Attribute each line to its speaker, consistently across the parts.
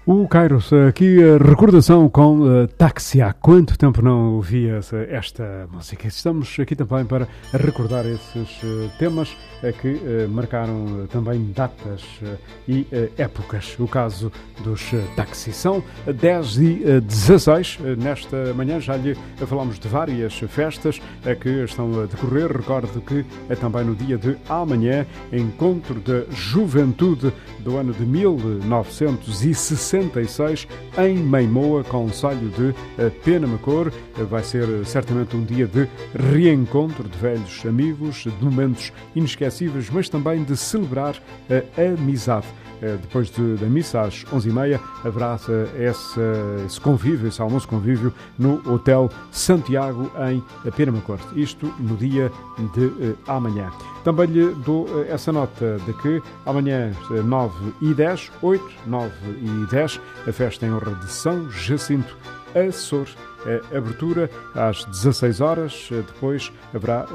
Speaker 1: O Kairos, aqui a recordação com Táxi. Há quanto tempo não ouvia esta música? Estamos aqui também para recordar esses temas que marcaram também datas e épocas. O caso dos Táxi. São 10h16. Nesta manhã já lhe falamos de várias festas que estão a decorrer. Recordo que é também no dia de amanhã, Encontro da Juventude do ano de 1966 em Meimoa, concelho de Penamacor. Vai ser certamente um dia de reencontro de velhos amigos, de momentos inesquecíveis, mas também de celebrar a amizade. Depois da missa às 11h30 haverá esse convívio, esse almoço convívio no Hotel Santiago em Penamacor. Isto no dia de amanhã. Também lhe dou essa nota de que amanhã 9h10, 8, 9h10, a festa em honra de São Jacinto Açor. Abertura às 16 horas, depois haverá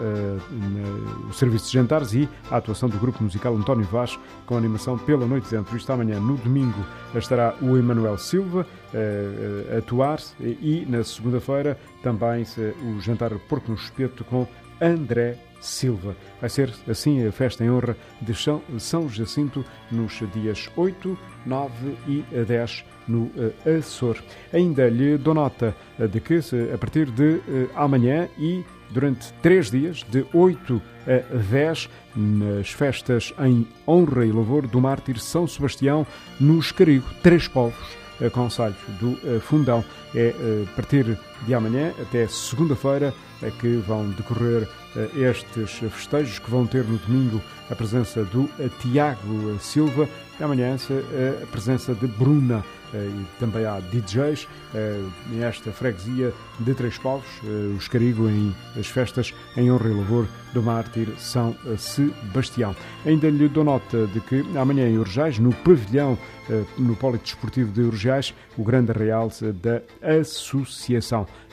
Speaker 1: o serviço de jantares e a atuação do grupo musical António Vaz com animação pela noite dentro. Isto amanhã, no domingo, estará o Emanuel Silva a atuar e na segunda-feira também o jantar Porco no Espeto com André Silva. Vai ser assim a festa em honra de São Jacinto nos dias 8, 9 e 10 no Açor. Ainda lhe dou nota de que a partir de amanhã e durante 3 dias, de 8 a 10, nas festas em honra e louvor do mártir São Sebastião no Escarigo, Três Povos, concelho do Fundão. É a partir de amanhã até segunda-feira que vão decorrer estes festejos, que vão ter no domingo a presença do Tiago Silva e amanhã a presença de Bruna. E também há DJs nesta freguesia de Três Povos, o Escarigo, em as festas em honra e louvor do mártir São Sebastião. Ainda lhe dou nota de que amanhã em Urjais, no pavilhão, no Polidesportivo de Urjais, o grande arraial da Associação.